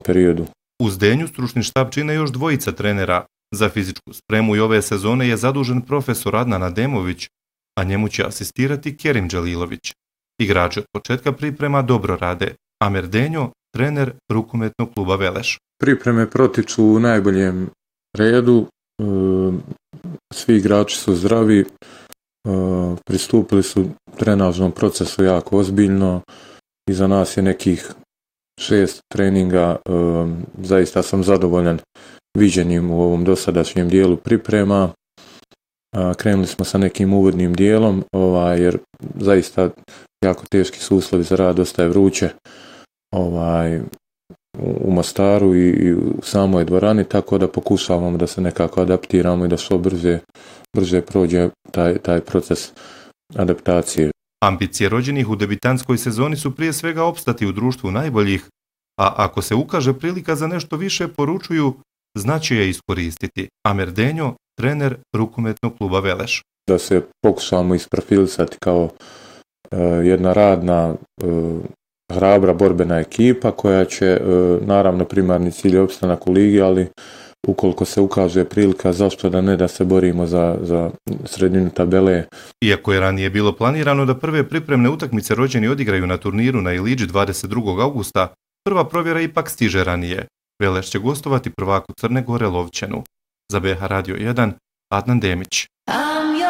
periodu. U Zdenju stručni štab čine još dvojica trenera. Za fizičku spremu i ove sezone je zadužen profesor Adnan Ademović, a njemu će asistirati Kerim Đelilović. Igrači od početka priprema dobro rade. Amer Denjo, trener rukometnog kluba Veleš. Pripreme protiču u najboljem redu, svi igrači su zdravi, pristupili su trenažnom procesu jako ozbiljno. Iza nas je nekih 6 treninga, zaista sam zadovoljan viđenjem u ovom dosadašnjem dijelu priprema. Krenuli smo sa nekim uvodnim dijelom, jer zaista jako teški su uslovi za rad, dosta je vruće u Mostaru i u samoj dvorani, tako da pokušavamo da se nekako adaptiramo i da što brže prođe taj proces adaptacije. Ambicije rođenih u debitanskoj sezoni su prije svega opstati u društvu najboljih, a ako se ukaže prilika za nešto više, poručuju, znaće je iskoristiti. Amer Denjo, trener rukometnog kluba Veleš. Da se pokušamo isprofilisati kao jedna radna, hrabra, borbena ekipa koja će, naravno, primarni cilj je opstanak u ligi, ali ukoliko se ukaže prilika, zašto da ne, da se borimo za sredinu tabele. Iako je ranije bilo planirano da prve pripremne utakmice rođeni odigraju na turniru na Iliđi 22. augusta, prva provjera ipak stiže ranije. Veleš će gostovati prvaku Crne Gore Lovćenu. Za BH Radio 1, Adnan Demić.